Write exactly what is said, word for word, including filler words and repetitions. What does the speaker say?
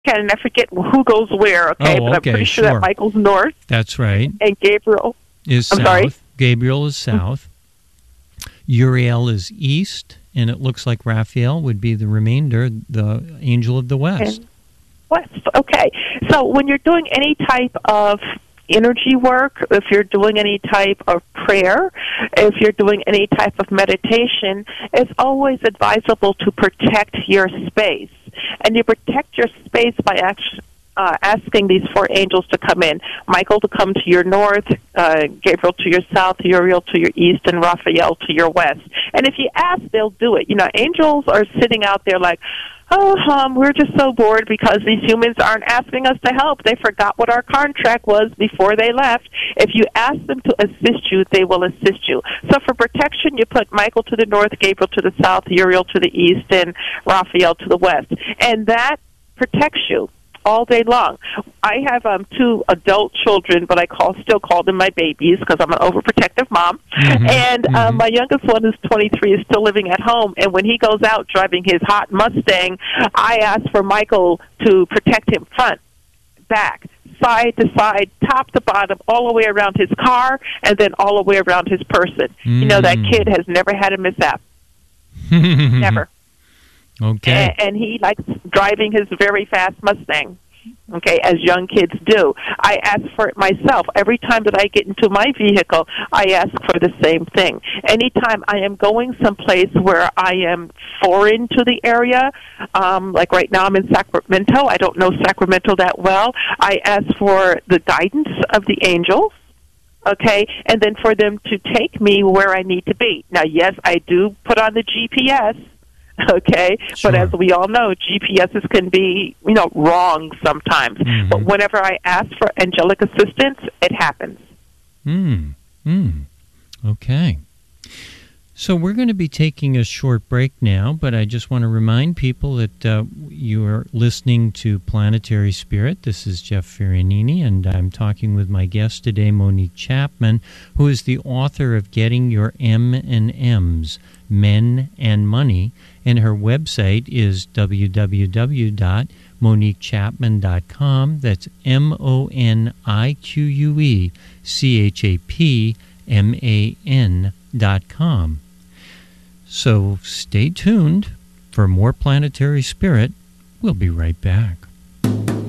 and I forget who goes where, okay? Oh, but I'm okay, pretty sure sure. that Michael's north. That's right. And Gabriel is I'm south. Sorry? Gabriel is south. Uriel is east, and it looks like Raphael would be the remainder, the angel of the west. And west, okay. So when you're doing any type of energy work, if you're doing any type of prayer, if you're doing any type of meditation, it's always advisable to protect your space. And you protect your space by actually Uh, asking these four angels to come in. Michael to come to your north, uh, Gabriel to your south, Uriel to your east, and Raphael to your west. And if you ask, they'll do it. You know, angels are sitting out there like, oh, um, we're just so bored because these humans aren't asking us to help. They forgot what our contract was before they left. If you ask them to assist you, they will assist you. So for protection, you put Michael to the north, Gabriel to the south, Uriel to the east, and Raphael to the west. And that protects you all day long. I have um, two adult children, but I call still call them my babies because I'm an overprotective mom. Mm-hmm. And mm-hmm. Um, my youngest one, who's twenty-three, is still living at home. And when he goes out driving his hot Mustang, I ask for Michael to protect him front, back, side to side, top to bottom, all the way around his car, and then all the way around his person. Mm. You know, that kid has never had a mishap. Never. Okay. And, and he likes driving his very fast Mustang, okay, as young kids do. I ask for it myself. Every time that I get into my vehicle, I ask for the same thing. Anytime I am going someplace where I am foreign to the area, um, like right now I'm in Sacramento. I don't know Sacramento that well. I ask for the guidance of the angels. Okay, and then for them to take me where I need to be. Now, yes, I do put on the G P S. Okay, sure. But as we all know, G P S's can be, you know, wrong sometimes. Mm-hmm. But whenever I ask for angelic assistance, it happens. Hmm. Hmm. Okay. So we're going to be taking a short break now, but I just want to remind people that uh, you are listening to Planetary Spirit. This is Jeff Ferranini, and I'm talking with my guest today, Monique Chapman, who is the author of Getting Your M and M's, Men and Money, and her website is w w w dot monique chapman dot com. That's M O N I Q U E C H A P M A N dot com. So stay tuned for more Planetary Spirit. We'll be right back.